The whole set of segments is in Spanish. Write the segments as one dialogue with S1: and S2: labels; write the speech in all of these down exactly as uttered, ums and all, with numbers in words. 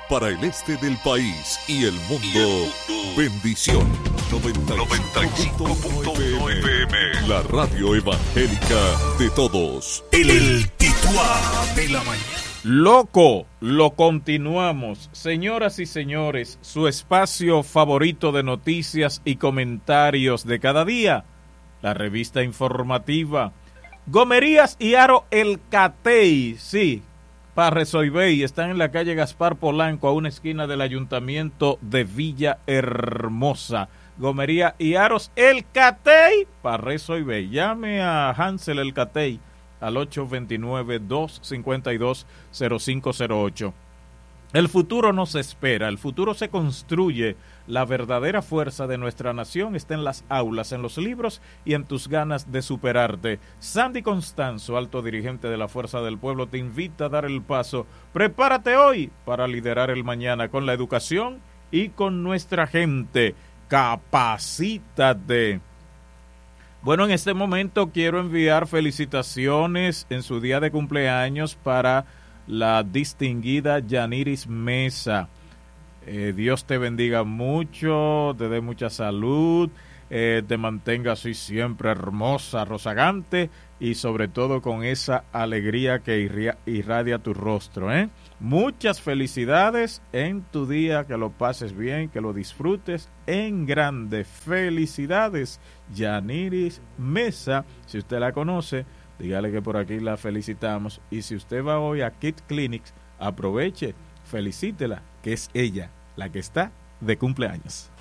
S1: para el este del país y el mundo. Bendición noventa y cinco punto uno F M, la radio evangélica de todos.
S2: El, el titular de la mañana.
S3: Loco, lo continuamos. Señoras y señores, su espacio favorito de noticias y comentarios de cada día, la revista informativa. Gomerías y Aro El Catey, sí, Parresoibey, están en la calle Gaspar Polanco, a una esquina del ayuntamiento de Villahermosa. Gomería y Aros El Catey, Parresoibey. Llame a Hansel El Catey al ocho dos nueve, dos cinco dos, cero cinco cero ocho. El futuro no se espera, el futuro se construye. La verdadera fuerza de nuestra nación está en las aulas, en los libros y en tus ganas de superarte. Sandy Constanzo, alto dirigente de la Fuerza del Pueblo, te invita a dar el paso. Prepárate hoy para liderar el mañana con la educación y con nuestra gente. Capacítate. Bueno, en este momento quiero enviar felicitaciones en su día de cumpleaños para la distinguida Yaniris Mesa. Eh, Dios te bendiga mucho, te dé mucha salud, eh, te mantenga así siempre hermosa, rozagante y sobre todo con esa alegría que irria, irradia tu rostro, ¿eh? Muchas felicidades en tu día, que lo pases bien, que lo disfrutes en grande. Felicidades, Yaniris Mesa. Si usted la conoce, dígale que por aquí la felicitamos. Y si usted va hoy a Kid Clinics, aproveche, felicítela, que es ella la que está de cumpleaños.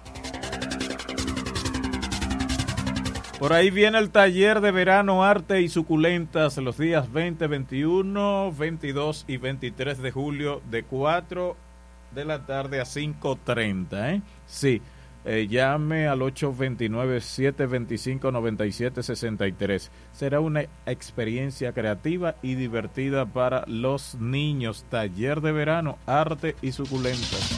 S3: Por ahí viene el taller de verano Arte y Suculentas los días veinte, veintiuno, veintidós y veintitrés de julio de cuatro de la tarde a cinco treinta, ¿eh? Sí, eh, llame al ocho dos nueve, siete dos cinco, nueve siete seis tres. Será una experiencia creativa y divertida para los niños. Taller de verano Arte y Suculentas.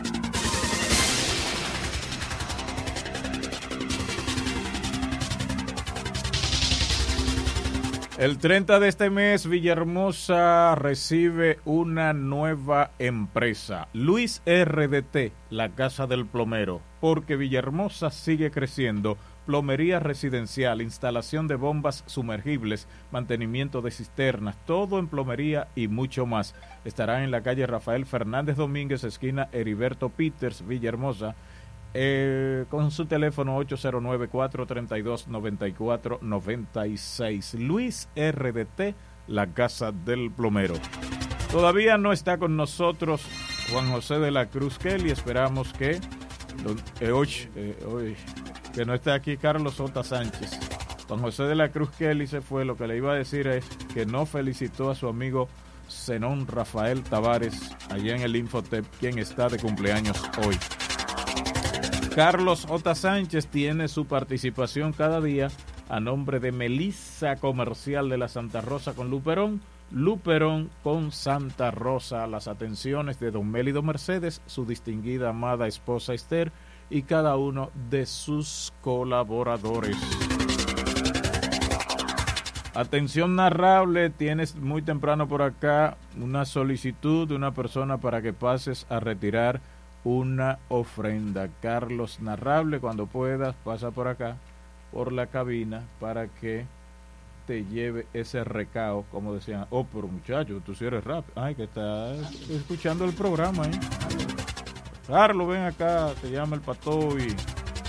S3: El treinta de este mes, Villahermosa recibe una nueva empresa, Luis R D T, la Casa del Plomero, porque Villahermosa sigue creciendo. Plomería residencial, instalación de bombas sumergibles, mantenimiento de cisternas, todo en plomería y mucho más. Estará en la calle Rafael Fernández Domínguez, esquina Heriberto Peters, Villahermosa. Eh, con su teléfono ocho cero nueve, cuatro tres dos, nueve cuatro nueve seis. Luis R D T, la Casa del Plomero. Todavía no está con nosotros Juan José de la Cruz Kelly. Esperamos que eh, hoy, eh, hoy, que no esté aquí Carlos Ota Sánchez. Juan José de la Cruz Kelly se fue. Lo que le iba a decir es que no felicitó a su amigo Zenón Rafael Tavares allá en el Infotep, quien está de cumpleaños hoy. Carlos Ota Sánchez tiene su participación cada día a nombre de Melissa Comercial de la Santa Rosa con Luperón, Luperón con Santa Rosa. Las atenciones de don Mélido Mercedes, su distinguida amada esposa Esther y cada uno de sus colaboradores. Atención narrable, tienes muy temprano por acá una solicitud de una persona para que pases a retirar una ofrenda. Carlos Narrable, cuando puedas, pasa por acá, por la cabina, para que te lleve ese recao, como decían. Oh, pero muchacho, tú sí eres rápido. Ay, que estás escuchando el programa, ¿eh? Carlos, ven acá, te llama el pato y...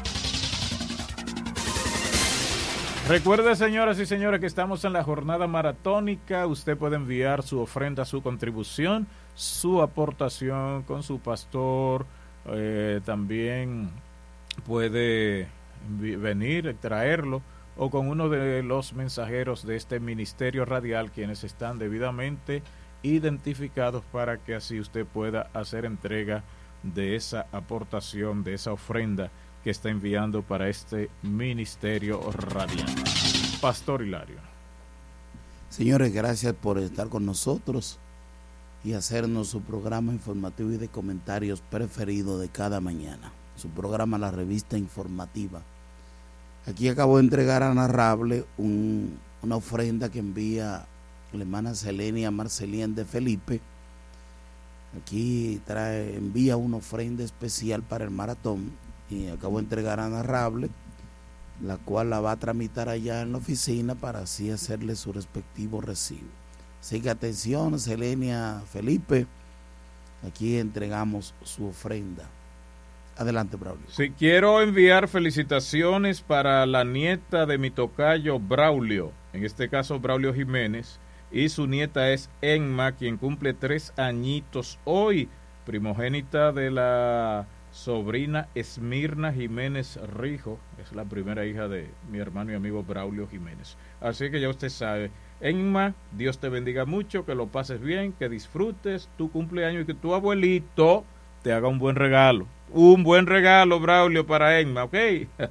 S3: Recuerde, señoras y señores, que estamos en la jornada maratónica. Usted puede enviar su ofrenda, su contribución, su aportación con su pastor. Eh, también puede venir, traerlo, o con uno de los mensajeros de este ministerio radial, quienes están debidamente identificados para que así usted pueda hacer entrega de esa aportación, de esa ofrenda que está enviando para este ministerio radial. Pastor Hilario.
S4: Señores, gracias por estar con nosotros y hacernos su programa informativo y de comentarios preferido de cada mañana. Su programa, la revista informativa. Aquí acabo de entregar a Narrable un, una ofrenda que envía la hermana Selenia Marcelien de Felipe aquí trae, envía una ofrenda especial para el maratón y acabo de entregar a Narrable, la cual la va a tramitar allá en la oficina para así hacerle su respectivo recibo. Así que atención, Selenia, Felipe, aquí entregamos su ofrenda. Adelante, Braulio.
S3: Sí, quiero enviar felicitaciones para la nieta de mi tocayo Braulio, en este caso Braulio Jiménez, y su nieta es Enma, quien cumple tres añitos hoy, primogénita de la sobrina Esmirna Jiménez Rijo, es la primera hija de mi hermano y amigo Braulio Jiménez. Así que ya usted sabe, Enma, Dios te bendiga mucho, que lo pases bien, que disfrutes tu cumpleaños y que tu abuelito te haga un buen regalo. Un buen regalo, Braulio, para Enma, ¿ok?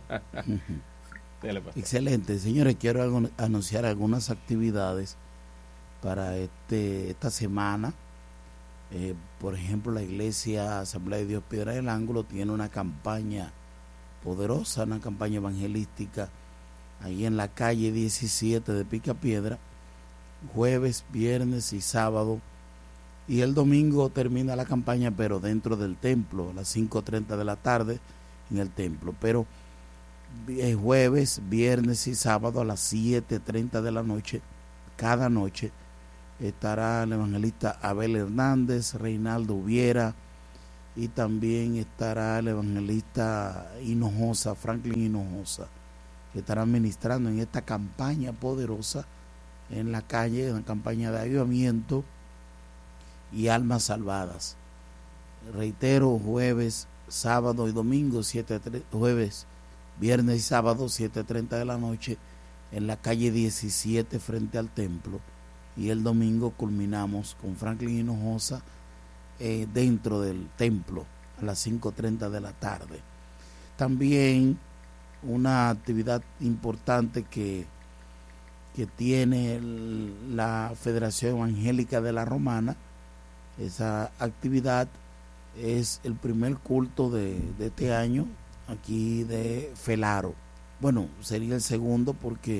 S4: Excelente, señores, quiero algo, anunciar algunas actividades para este esta semana. Eh, por ejemplo, la Iglesia Asamblea de Dios Piedra del Ángulo tiene una campaña poderosa, una campaña evangelística ahí en la calle diecisiete de Picapiedra, jueves, viernes y sábado. Y el domingo termina la campaña, pero dentro del templo, a las cinco treinta de la tarde en el templo. Pero el jueves, viernes y sábado a las siete treinta de la noche, cada noche, estará el evangelista Abel Hernández, Reinaldo Ubiera, y también estará el evangelista Hinojosa, Franklin Hinojosa, que estarán ministrando en esta campaña poderosa en la calle, en la campaña de avivamiento y almas salvadas. Reitero, jueves, sábado y domingo, siete, jueves, viernes y sábado, siete treinta de la noche, en la calle diecisiete frente al templo, y el domingo culminamos con Franklin Hinojosa eh, dentro del templo a las cinco treinta de la tarde. También una actividad importante que, que tiene el, la Federación Evangélica de la Romana. Esa actividad es el primer culto de, de este año aquí de Felaro. Bueno, sería el segundo porque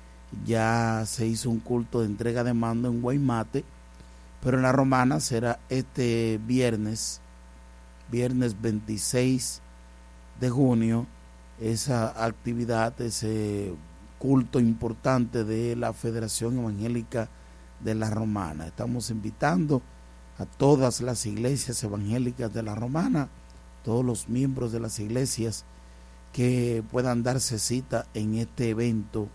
S4: ya se hizo un culto de entrega de mando en Guaymate, pero en la Romana será este viernes, viernes veintiséis de junio, esa actividad, ese culto importante de la Federación Evangélica de la Romana. Estamos invitando a todas las iglesias evangélicas de la Romana, todos los miembros de las iglesias que puedan darse cita en este evento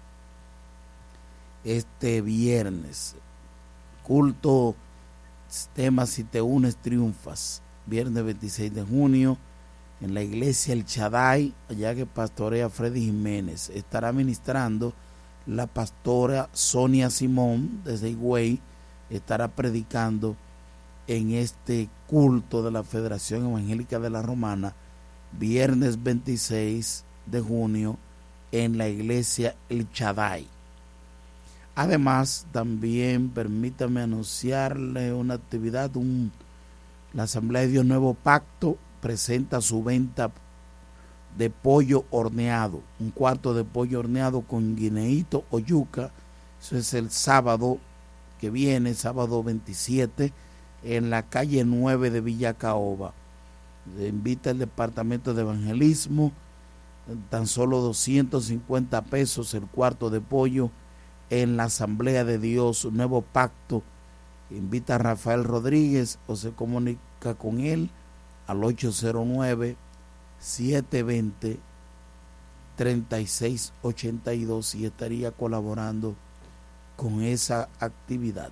S4: este viernes. Culto, tema Si te unes triunfas, viernes veintiséis de junio en la iglesia El Shaddai, allá que pastorea Freddy Jiménez. Estará ministrando la pastora Sonia Simón desde Higüey, estará predicando en este culto de la Federación Evangélica de la Romana, viernes veintiséis de junio en la iglesia El Shaddai. Además, también permítame anunciarle una actividad, un, la Asamblea de Dios Nuevo Pacto presenta su venta de pollo horneado, un cuarto de pollo horneado con guineíto o yuca. Eso es el sábado que viene, sábado veintisiete, en la calle nueve de Villa Caoba. Le invita el Departamento de Evangelismo, tan solo doscientos cincuenta pesos el cuarto de pollo en la Asamblea de Dios Nuevo Pacto. Invita a Rafael Rodríguez o se comunica con él al ocho cero nueve, siete dos cero, tres seis ocho dos y estaría colaborando con esa actividad.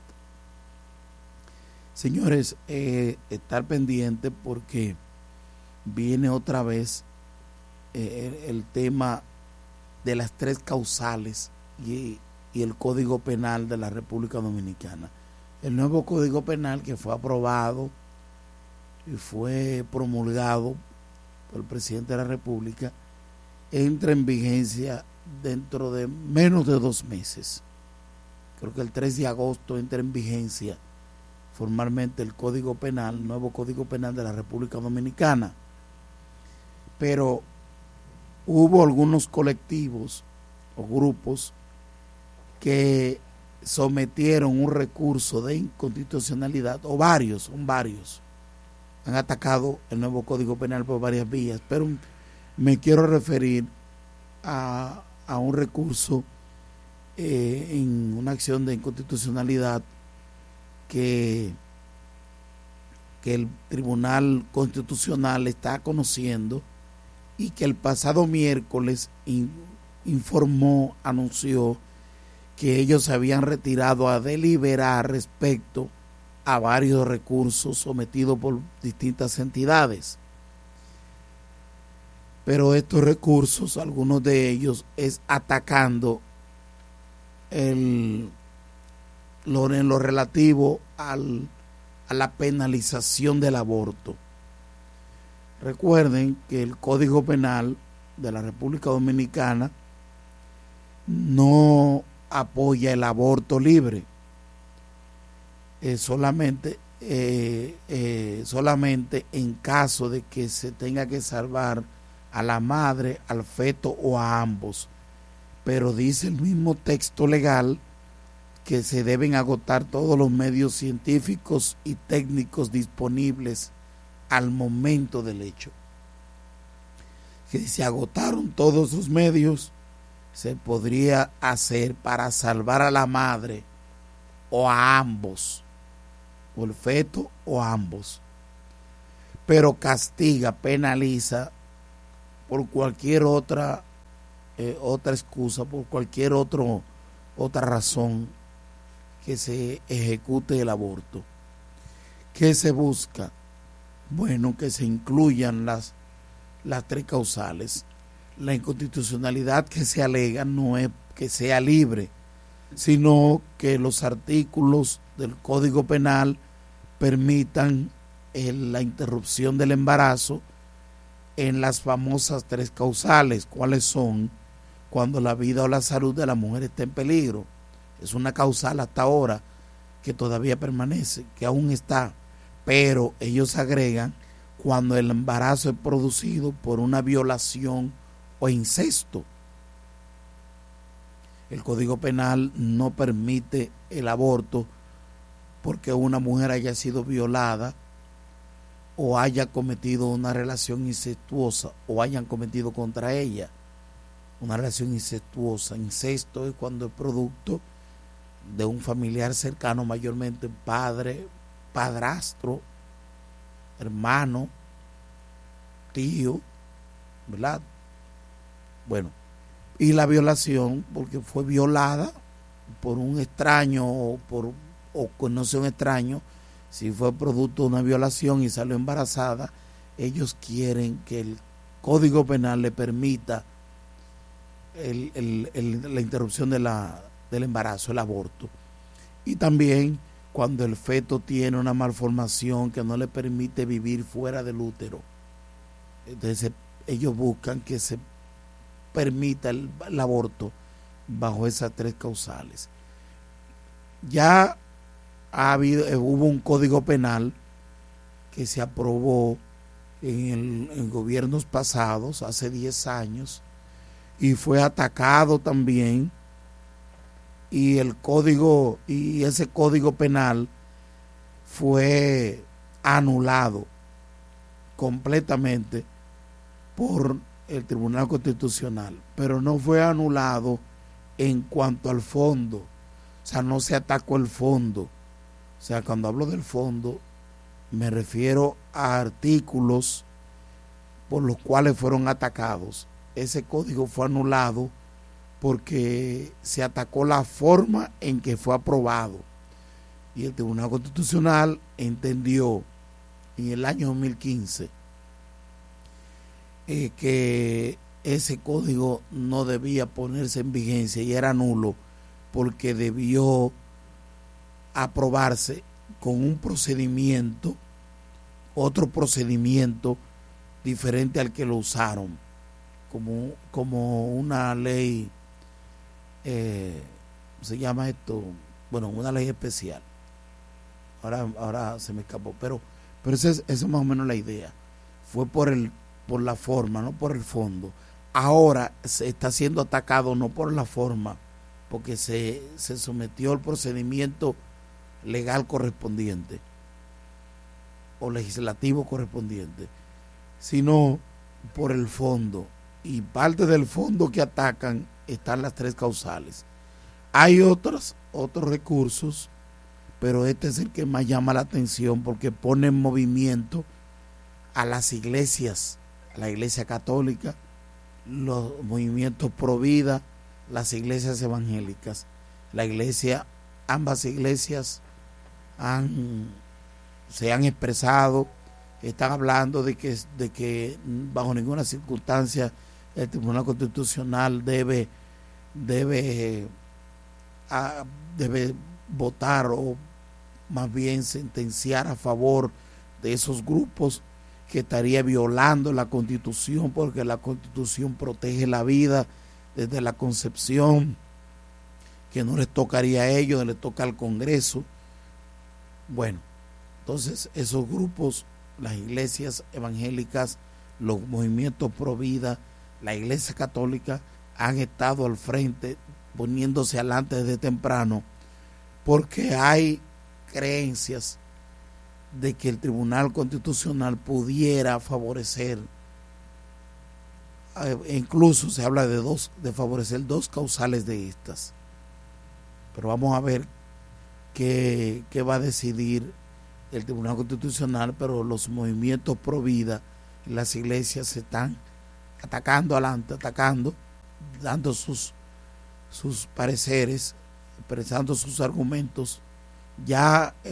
S4: Señores, eh, estar pendiente porque viene otra vez eh, el tema de las tres causales y, y el Código Penal de la República Dominicana. El nuevo Código Penal que fue aprobado y fue promulgado por el presidente de la República entra en vigencia dentro de menos de dos meses. Creo que el tres de agosto entra en vigencia formalmente el Código Penal, el nuevo Código Penal de la República Dominicana. Pero hubo algunos colectivos o grupos que sometieron un recurso de inconstitucionalidad, o varios, son varios, han atacado el nuevo Código Penal por varias vías, pero me quiero referir a, a un recurso eh, en una acción de inconstitucionalidad que, que el Tribunal Constitucional está conociendo y que el pasado miércoles in, informó, anunció que ellos se habían retirado a deliberar respecto a varios recursos sometidos por distintas entidades. Pero estos recursos, algunos de ellos, es atacando el, lo, en lo relativo al, a la penalización del aborto. Recuerden que el Código Penal de la República Dominicana no apoya el aborto libre. Eh, solamente eh, eh, solamente en caso de que se tenga que salvar a la madre, al feto o a ambos. Pero dice el mismo texto legal que se deben agotar todos los medios científicos y técnicos disponibles al momento del hecho. Que si se agotaron todos esos medios, se podría hacer para salvar a la madre o a ambos, o el feto o a ambos. Pero castiga, penaliza por cualquier otra eh, otra excusa, por cualquier otro otra razón que se ejecute el aborto. ¿Qué se busca? Bueno, que se incluyan las, las tres causales. La inconstitucionalidad que se alega no es que sea libre, sino que los artículos del Código Penal permitan el, la interrupción del embarazo en las famosas tres causales. ¿Cuáles son? Cuando la vida o la salud de la mujer está en peligro. Es una causal hasta ahora que todavía permanece, que aún está, pero ellos agregan cuando el embarazo es producido por una violación o incesto. El Código Penal no permite el aborto porque una mujer haya sido violada o haya cometido una relación incestuosa o hayan cometido contra ella una relación incestuosa. Incesto es cuando es producto de un familiar cercano, mayormente padre, padrastro, hermano, tío, ¿verdad? Bueno, y la violación, porque fue violada por un extraño o por o conoce un extraño. Si fue producto de una violación y salió embarazada, ellos quieren que el Código Penal le permita el, el, el, la interrupción de la, del embarazo, el aborto. Y también cuando el feto tiene una malformación que no le permite vivir fuera del útero. Entonces ellos buscan que se permita el, el aborto bajo esas tres causales. Ya ha habido, hubo un Código Penal que se aprobó en, el, en gobiernos pasados, hace diez años, y fue atacado también, y el código, y ese Código Penal fue anulado completamente por el Tribunal Constitucional, pero no fue anulado en cuanto al fondo, o sea, no se atacó el fondo. O sea, cuando hablo del fondo, me refiero a artículos por los cuales fueron atacados. Ese código fue anulado porque se atacó la forma en que fue aprobado. Y el Tribunal Constitucional entendió en el año dos mil quince eh, que ese código no debía ponerse en vigencia y era nulo porque debió aprobarse con un procedimiento, otro procedimiento diferente al que lo usaron, como, como una ley, eh, se llama esto, bueno, una ley especial. Ahora, ahora se me escapó, pero, pero esa es, esa es más o menos la idea. Fue por el, por la forma, no por el fondo. Ahora se está siendo atacado no por la forma, porque se, se sometió al procedimiento legal correspondiente. o legislativo correspondiente, sino por el fondo. Y parte del fondo que atacan están las tres causales. Hay otros, otros recursos, pero este es el que más llama la atención porque pone en movimiento a las iglesias, a la iglesia católica, los movimientos pro vida, las iglesias evangélicas. La iglesia, ambas iglesias han, se han expresado, están hablando de que, de que bajo ninguna circunstancia el Tribunal Constitucional debe, debe, a, debe votar o más bien sentenciar a favor de esos grupos, que estaría violando la Constitución, porque la Constitución protege la vida desde la concepción, que no les tocaría a ellos, les toca al Congreso. Bueno, entonces esos grupos, las iglesias evangélicas, los movimientos pro vida, la iglesia católica, han estado al frente, poniéndose adelante desde temprano, porque hay creencias de que el Tribunal Constitucional pudiera favorecer, incluso se habla de dos, de favorecer dos causales de estas. Pero vamos a ver qué, qué va a decidir el Tribunal Constitucional, pero los movimientos pro vida y las iglesias se están atacando adelante, atacando, dando sus, sus pareceres, expresando sus argumentos. Ya